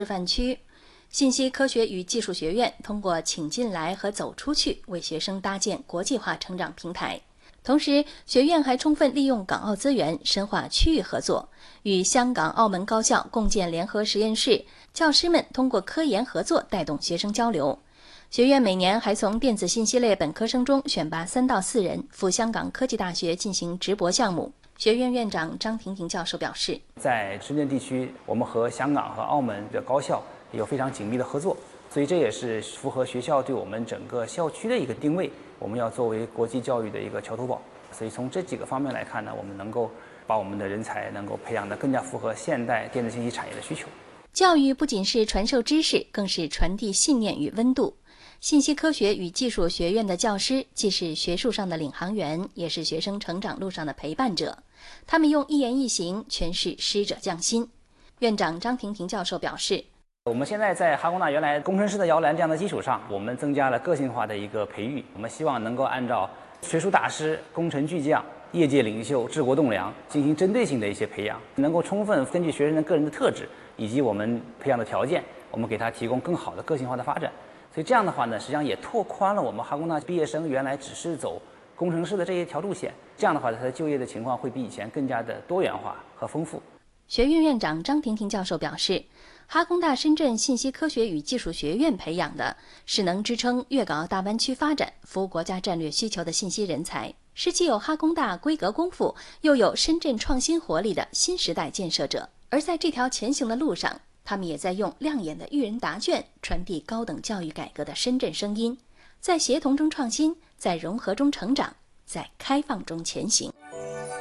示范区。信息科学与技术学院通过请进来和走出去，为学生搭建国际化成长平台。同时，学院还充分利用港澳资源，深化区域合作，与香港、澳门高校共建联合实验室，教师们通过科研合作带动学生交流。学院每年还从电子信息类本科生中选拔3到4人赴香港科技大学进行直博项目。学院院长张婷婷教授表示， 在深圳地区，我们和香港和澳门的高校有非常紧密的合作，所以这也是符合学校对我们整个校区的一个定位，我们要作为国际教育的一个桥头堡。所以从这几个方面来看呢，我们能够把我们的人才能够培养得更加符合现代电子信息产业的需求。 教育不仅是传授知识，更是传递信念与温度。信息科学与技术学院的教师既是学术上的领航员，也是学生成长路上的陪伴者。他们用一言一行诠释师者匠心。院长张婷婷教授表示， 我们现在在哈工大原来工程师的摇篮这样的基础上，我们增加了个性化的一个培育。我们希望能够按照学术大师、工程巨匠、业界领袖、治国栋梁进行针对性的一些培养，能够充分根据学生的个人的特质以及我们培养的条件，我们给他提供更好的个性化的发展。所以这样的话呢，实际上也拓宽了我们哈工大毕业生原来只是走工程师的这一条路线。这样的话，他的就业的情况会比以前更加的多元化和丰富。 学院院长张婷婷教授表示，哈工大深圳信息科学与技术学院培养的是能支撑粤港澳大湾区发展、服务国家战略需求的信息人才，是既有哈工大规格功夫，又有深圳创新活力的新时代建设者。而在这条前行的路上，他们也在用亮眼的育人答卷传递高等教育改革的深圳声音，在协同中创新，在融合中成长，在开放中前行。